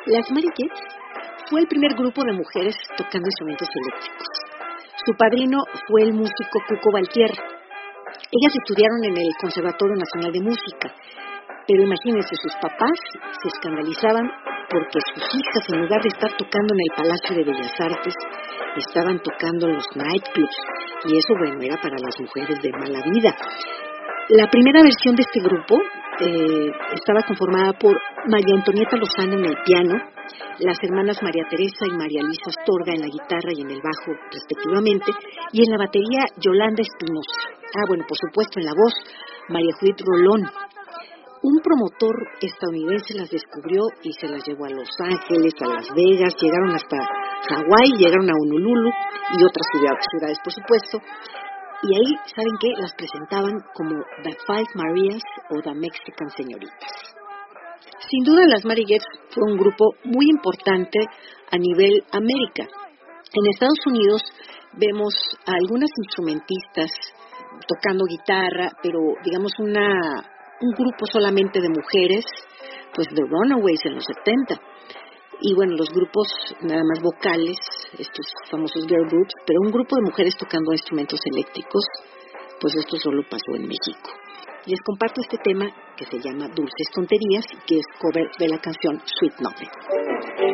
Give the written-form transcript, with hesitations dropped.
Las Mary Jets fue el primer grupo de mujeres tocando instrumentos eléctricos. Su padrino fue el músico Cuco Baltier. Ellas estudiaron en el Conservatorio Nacional de Música, pero imagínense, sus papás se escandalizaban porque sus hijas, en lugar de estar tocando en el Palacio de Bellas Artes, estaban tocando en los nightclubs, y eso, bueno, era para las mujeres de mala vida. La primera versión de este grupo estaba conformada por María Antonieta Lozano en el piano, las hermanas María Teresa y María Luisa Astorga en la guitarra y en el bajo, respectivamente, y en la batería Yolanda Espinosa. Bueno, por supuesto, en la voz María Judith Rolón. Un promotor estadounidense las descubrió y se las llevó a Los Ángeles, a Las Vegas, llegaron hasta Hawái, llegaron a Honolulu y otras ciudades, por supuesto. Y ahí, ¿saben qué? Las presentaban como The Five Marias o The Mexican Señoritas. Sin duda, las Mary Jets fue un grupo muy importante a nivel América. En Estados Unidos vemos a algunas instrumentistas tocando guitarra, pero digamos un grupo solamente de mujeres, pues The Runaways en los 70. Y bueno, los grupos nada más vocales, estos famosos girl groups, pero un grupo de mujeres tocando instrumentos eléctricos, pues esto solo pasó en México. Les comparto este tema que se llama Dulces Tonterías, que es cover de la canción Sweet Nothing.